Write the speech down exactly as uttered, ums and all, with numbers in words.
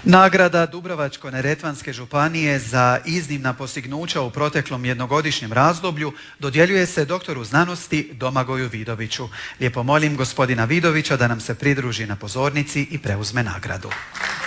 Nagrada Dubrovačko-neretvanske županije za iznimna postignuća u proteklom jednogodišnjem razdoblju dodjeljuje se doktoru znanosti Domagoju Vidoviću. Lijepo molim gospodina Vidovića da nam se pridruži na pozornici i preuzme nagradu.